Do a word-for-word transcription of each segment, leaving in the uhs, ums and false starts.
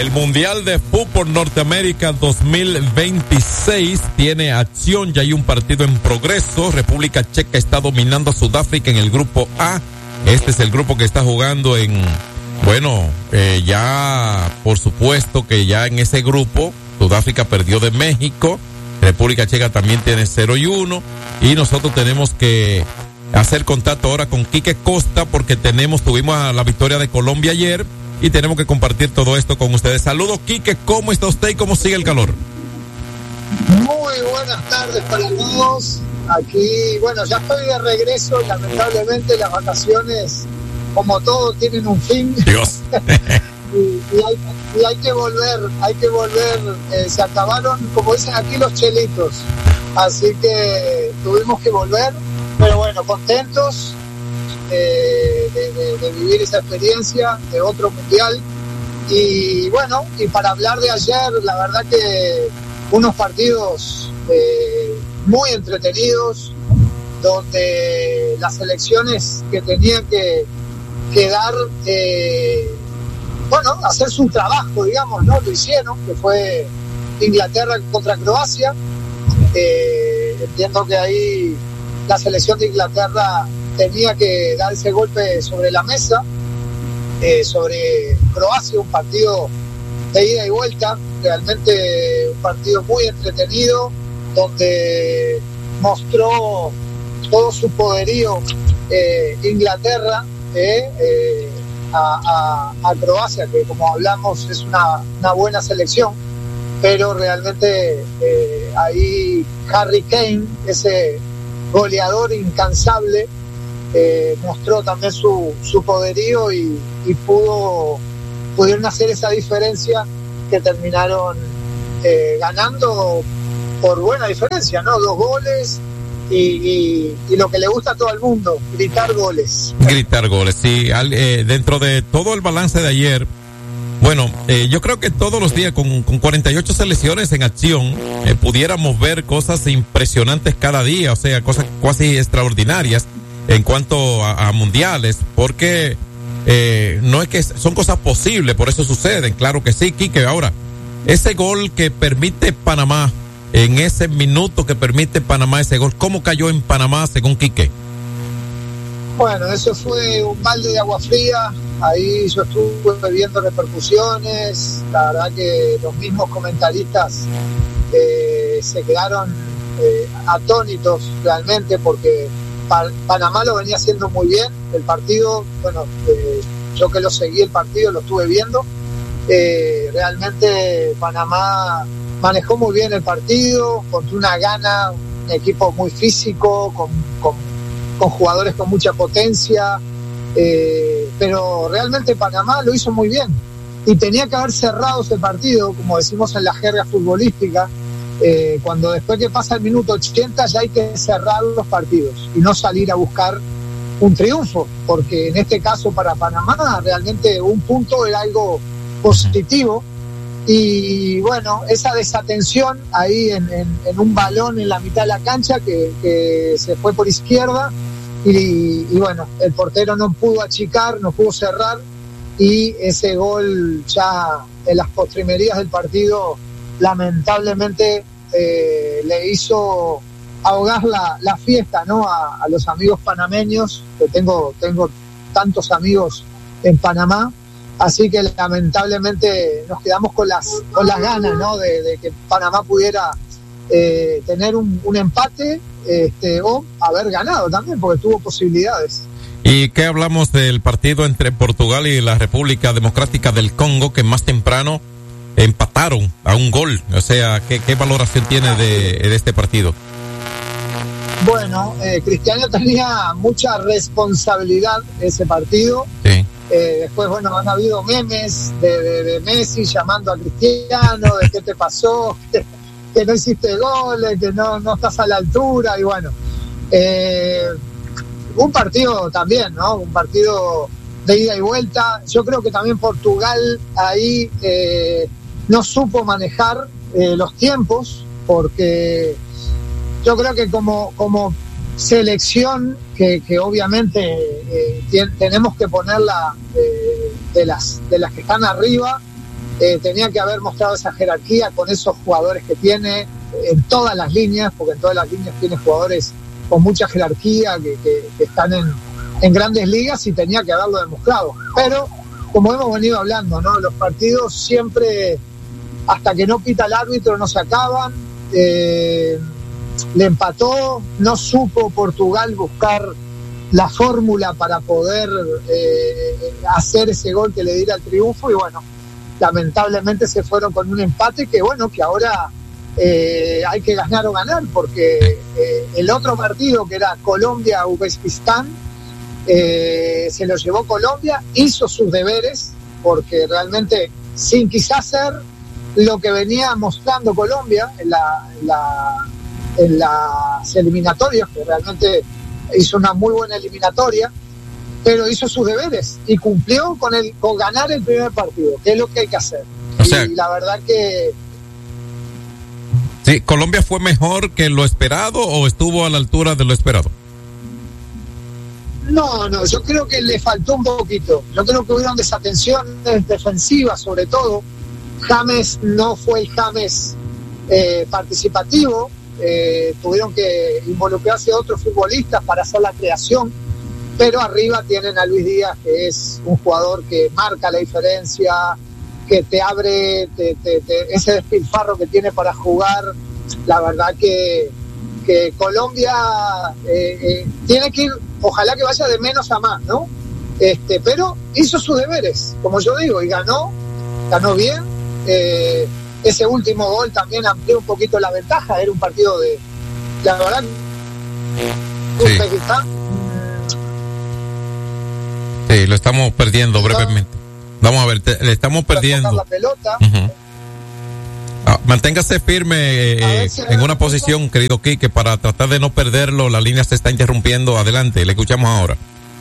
El Mundial de Fútbol Norteamérica dos mil veintiséis tiene acción, ya hay un partido en progreso. República Checa está dominando a Sudáfrica en el grupo A. Este es el grupo que está jugando en, bueno, eh, ya por supuesto que ya en ese grupo Sudáfrica perdió de México, República Checa también tiene cero y uno, y nosotros tenemos que hacer contacto ahora con Quique Costa porque tenemos, tuvimos a la victoria de Colombia ayer y tenemos que compartir todo esto con ustedes. Saludos, Quique, ¿cómo está usted y cómo sigue el calor? Muy buenas tardes para todos. Aquí, bueno, ya estoy de regreso y lamentablemente las vacaciones, como todo, tienen un fin. Dios. y, y, hay, y hay que volver, hay que volver. Eh, se acabaron, como dicen aquí, los chelitos. Así que tuvimos que volver, pero bueno, contentos de, de, de, de vivir esa experiencia de otro mundial. Y bueno, y para hablar de ayer, la verdad que unos partidos eh, muy entretenidos, donde las selecciones que tenían que, que dar, eh, bueno, hacer su trabajo, digamos, ¿no? Lo hicieron, que fue Inglaterra contra Croacia. Eh, entiendo que ahí la selección de Inglaterra tenía que dar ese golpe sobre la mesa, eh, sobre Croacia, un partido de ida y vuelta, realmente un partido muy entretenido, donde mostró todo su poderío eh, Inglaterra eh, eh, a, a, a Croacia, que como hablamos es una, una buena selección, pero realmente eh, ahí Harry Kane, ese goleador incansable, eh, mostró también su, su poderío y, y pudo pudieron hacer esa diferencia que terminaron eh, ganando por buena diferencia, ¿no? Dos goles y, y, y lo que le gusta a todo el mundo, gritar goles. Gritar goles, sí. Al, eh, dentro de todo el balance de ayer, bueno, eh, yo creo que todos los días con, con cuarenta y ocho selecciones en acción eh, pudiéramos ver cosas impresionantes cada día, o sea, cosas casi extraordinarias en cuanto a, a mundiales, porque eh, no es que son cosas posibles, por eso suceden, claro que sí, Quique. Ahora, ese gol que permite Panamá, en ese minuto que permite Panamá ese gol, ¿cómo cayó en Panamá según Quique? Bueno, eso fue un balde de agua fría. Ahí yo estuve viendo repercusiones. La verdad que los mismos comentaristas eh, se quedaron eh, atónitos realmente, porque pa- Panamá lo venía haciendo muy bien. El partido, bueno, eh, yo que lo seguí el partido, lo estuve viendo. Eh, realmente Panamá manejó muy bien el partido, contra una gana, un equipo muy físico, con, con, con jugadores con mucha potencia. Eh, pero realmente Panamá lo hizo muy bien y tenía que haber cerrado ese partido, como decimos en la jerga futbolística, eh, cuando después que pasa el minuto ochenta ya hay que cerrar los partidos y no salir a buscar un triunfo, porque en este caso para Panamá realmente un punto era algo positivo. Y bueno, esa desatención ahí en, en, en un balón en la mitad de la cancha que, que se fue por izquierda. Y, y bueno, el portero no pudo achicar, no pudo cerrar, y ese gol ya en las postrimerías del partido lamentablemente eh, le hizo ahogar la, la fiesta, ¿no? A, a los amigos panameños, que tengo, tengo tantos amigos en Panamá, así que lamentablemente nos quedamos con las, con las ganas, ¿no? De, de que Panamá pudiera eh, tener un, un empate. Este, o haber ganado también, porque tuvo posibilidades. ¿Y qué hablamos del partido entre Portugal y la República Democrática del Congo, que más temprano empataron a un gol? O sea, ¿qué, qué valoración tiene de, de este partido? Bueno, eh, Cristiano tenía mucha responsabilidad ese partido. Sí. Eh, después, bueno, han habido memes de, de, de Messi llamando a Cristiano, de qué te pasó, que no hiciste goles, que no, no estás a la altura, y bueno, eh, un partido también, ¿no? Un partido de ida y vuelta. Yo creo que también Portugal ahí eh, no supo manejar eh, los tiempos, porque yo creo que como, como selección, que, que obviamente eh, tien, tenemos que ponerla eh, de las, de las que están arriba, eh, tenía que haber mostrado esa jerarquía con esos jugadores que tiene en todas las líneas, porque en todas las líneas tiene jugadores con mucha jerarquía que, que, que están en, en grandes ligas y tenía que haberlo demostrado. Pero, como hemos venido hablando, ¿no? Los partidos siempre, hasta que no pita el árbitro, no se acaban. Eh, le empató, no supo Portugal buscar la fórmula para poder eh, hacer ese gol que le diera el triunfo, y bueno, lamentablemente se fueron con un empate que bueno, que ahora eh, hay que ganar o ganar, porque eh, el otro partido que era Colombia-Uzbekistán eh, se lo llevó Colombia, hizo sus deberes, porque realmente sin quizás ser lo que venía mostrando Colombia en, la, en, la, en las eliminatorias, que realmente hizo una muy buena eliminatoria, pero hizo sus deberes y cumplió con el con ganar el primer partido, que es lo que hay que hacer. O sea, y la verdad que sí, ¿Colombia fue mejor que lo esperado o estuvo a la altura de lo esperado? No, no, yo creo que le faltó un poquito. Yo creo que hubieron desatenciones defensivas, sobre todo. James no fue el James eh, participativo. Eh, tuvieron que involucrarse a otros futbolistas para hacer la creación, pero arriba tienen a Luis Díaz, que es un jugador que marca la diferencia, que te abre te, te, te, ese despilfarro que tiene para jugar. La verdad que, que Colombia eh, eh, tiene que ir, ojalá que vaya de menos a más, ¿no? Este, pero hizo sus deberes, como yo digo, y ganó, ganó bien. Eh, ese último gol también amplió un poquito la ventaja, era un partido de, la verdad, sí. Uzbekistán. Sí, lo estamos perdiendo no, brevemente. Vamos a ver, te, le estamos perdiendo. La pelota. Uh-huh. Ah, manténgase firme eh, si en una posición, punto. Querido Quique, para tratar de no perderlo. La línea se está interrumpiendo. Adelante, le escuchamos ahora.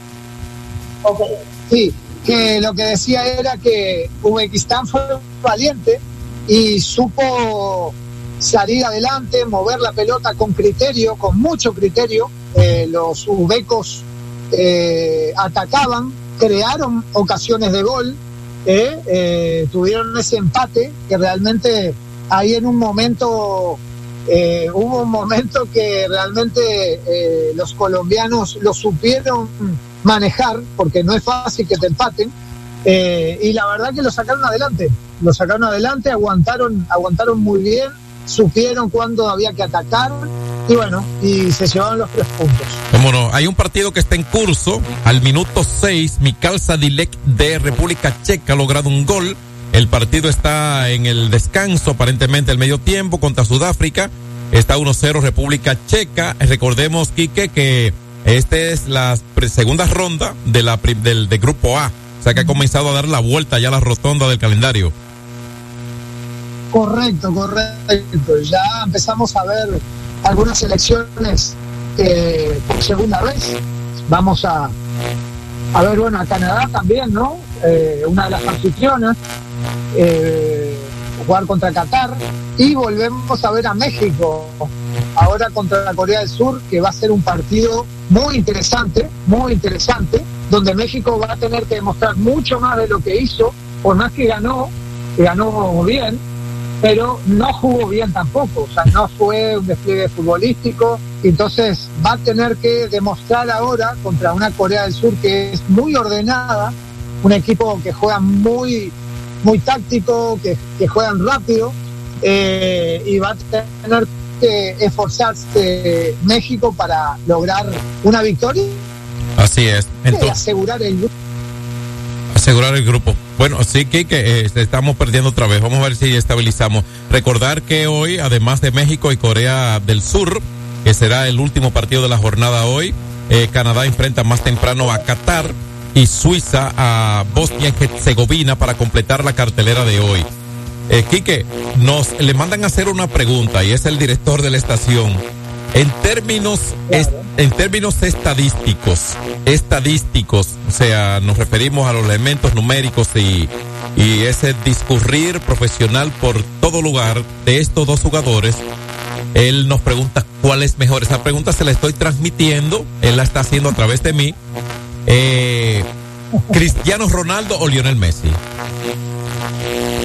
Ok, sí, que lo que decía era que Uzbekistán fue valiente y supo salir adelante, mover la pelota con criterio, con mucho criterio. Eh, los uzbecos eh, atacaban, crearon ocasiones de gol, eh, eh, tuvieron ese empate que realmente ahí en un momento eh, hubo un momento que realmente eh, los colombianos lo supieron manejar, porque no es fácil que te empaten. Eh, y la verdad que lo sacaron adelante, lo sacaron adelante, aguantaron, aguantaron muy bien, supieron cuándo había que atacar y bueno, y se llevaron los tres puntos. Cómo no, hay un partido que está en curso, al minuto seis, Mikal Sadilek de República Checa ha logrado un gol, el partido está en el descanso, aparentemente el medio tiempo contra Sudáfrica, está uno cero República Checa, recordemos, Quique, que esta es la segunda ronda de la del de grupo A. O sea que ha comenzado a dar la vuelta ya a la rotonda del calendario. Correcto, correcto. Ya empezamos a ver algunas selecciones eh, por segunda vez. Vamos a, a ver, bueno, a Canadá también, ¿no? Eh, una de las anfitrionas. Eh, jugar contra Qatar. Y volvemos a ver a México. Ahora contra la Corea del Sur, que va a ser un partido muy interesante, muy interesante, donde México va a tener que demostrar mucho más de lo que hizo, por más que ganó, que ganó bien, pero no jugó bien tampoco, o sea, no fue un despliegue futbolístico, entonces va a tener que demostrar ahora contra una Corea del Sur que es muy ordenada, un equipo que juega muy, muy táctico, que, que juegan rápido, eh, y va a tener que esforzarse México para lograr una victoria. Así es. Entonces, asegurar el grupo. Asegurar el grupo. Bueno, sí, Quique, eh, estamos perdiendo otra vez. Vamos a ver si estabilizamos. Recordar que hoy, además de México y Corea del Sur, que será el último partido de la jornada hoy, eh, Canadá enfrenta más temprano a Qatar y Suiza a Bosnia y Herzegovina para completar la cartelera de hoy. Eh, Quique, nos le mandan a hacer una pregunta y es el director de la estación. En términos, es, en términos estadísticos, estadísticos, o sea, nos referimos a los elementos numéricos y, y ese discurrir profesional por todo lugar de estos dos jugadores. Él nos pregunta cuál es mejor. Esa pregunta se la estoy transmitiendo, él la está haciendo a través de mí. Eh, ¿Cristiano Ronaldo o Lionel Messi?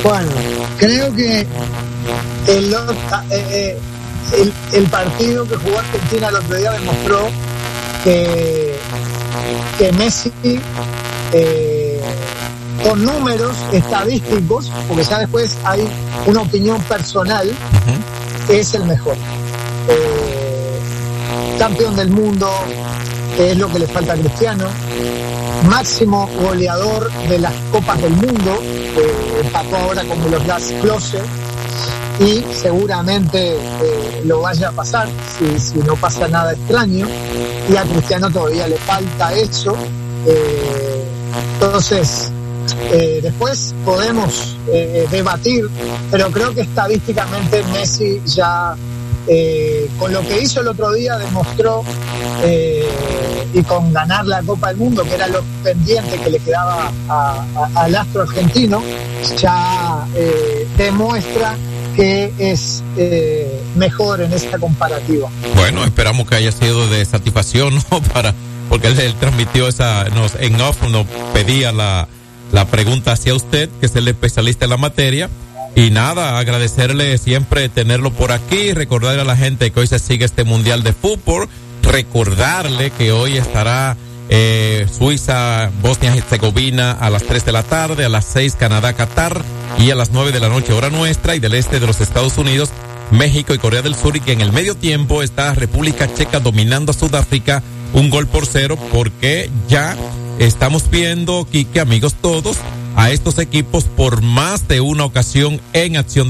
Bueno, creo que el, eh, el, el partido que jugó Argentina el otro día demostró que, que Messi, eh, con números estadísticos, porque ya después hay una opinión personal, uh-huh. es el mejor. Eh, campeón del mundo, que es lo que le falta a Cristiano, máximo goleador de las Copas del Mundo, eh, empató ahora con Miroslav Klose, y seguramente eh, lo vaya a pasar si, si no pasa nada extraño, y a Cristiano todavía le falta eso. Eh, entonces eh, después podemos eh, debatir, pero creo que estadísticamente Messi ya eh, con lo que hizo el otro día demostró, eh, y con ganar la Copa del Mundo, que era lo pendiente que le quedaba a, a, al astro argentino, ya eh, demuestra que es eh, mejor en esta comparativa. Bueno, esperamos que haya sido de satisfacción, ¿no? Para, porque él, él transmitió esa, nos, en off nos pedía la, la pregunta hacia usted, que es el especialista en la materia. Y nada, agradecerle siempre tenerlo por aquí, recordarle a la gente que hoy se sigue este Mundial de Fútbol, recordarle que hoy estará eh, Suiza, Bosnia y Herzegovina a las tres de la tarde, a las seis Canadá, Qatar, y a las nueve de la noche hora nuestra, y del este de los Estados Unidos, México y Corea del Sur, y que en el medio tiempo está República Checa dominando a Sudáfrica un gol por cero, porque ya estamos viendo, Quique, amigos todos, a estos equipos por más de una ocasión en acción